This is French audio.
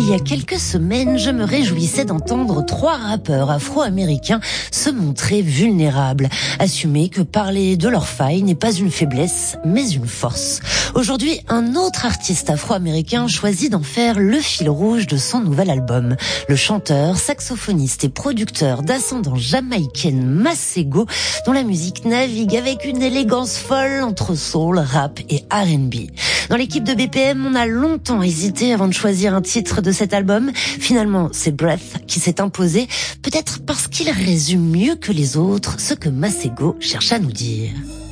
il y a quelques semaines, je me réjouissais d'entendre 3 rappeurs afro-américains se montrer vulnérables, assumer que parler de leurs failles n'est pas une faiblesse, mais une force. Aujourd'hui, un autre artiste afro-américain choisit d'en faire le fil rouge de son nouvel album. Le chanteur, saxophoniste et producteur d'ascendance jamaïcaine Masego, dont la musique navigue avec une élégance folle entre soul, rap et R&B. Dans l'équipe de BPM, on a longtemps hésité avant de choisir un titre de cet album. Finalement, c'est Breath qui s'est imposé, peut-être parce qu'il résume mieux que les autres ce que Masego cherche à nous dire.